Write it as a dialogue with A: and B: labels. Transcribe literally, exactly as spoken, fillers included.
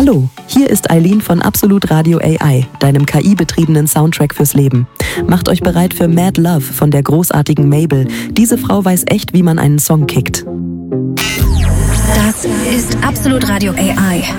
A: Hallo, hier ist Eileen von Absolut Radio A I, deinem K I-betriebenen Soundtrack fürs Leben. Macht euch bereit für Mad Love von der großartigen Mabel. Diese Frau weiß echt, wie man einen Song kickt.
B: Das ist Absolut Radio A I.